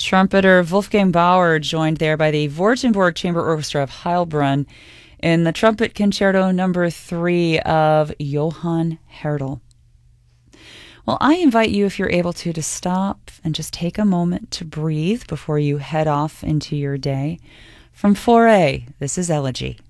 Trumpeter Wolfgang Bauer, joined there by the Württemberg Chamber Orchestra of Heilbronn in the Trumpet Concerto Number 3 of Johann Herdel. Well, I invite you, if you're able to stop and just take a moment to breathe before you head off into your day. From 4A, this is Elegy.